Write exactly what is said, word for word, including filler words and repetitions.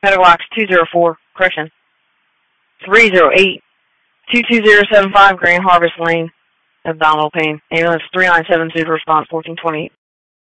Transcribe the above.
Pedalox two zero four, correction, three zero eight, two two zero seven five, Grand Harvest Lane, Abdominal Pain. Ambulance three nine seven two, response fourteen twenty-eight.